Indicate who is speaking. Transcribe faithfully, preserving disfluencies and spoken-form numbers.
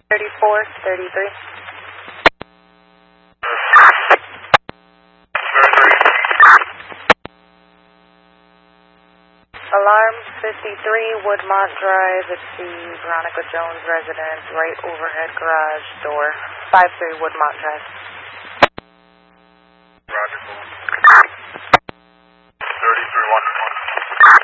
Speaker 1: thirty-four thirty-three. Alarm fifty-three, Woodmont Drive. It's the Veronica Jones residence, right overhead garage door. five three Woodmont Drive.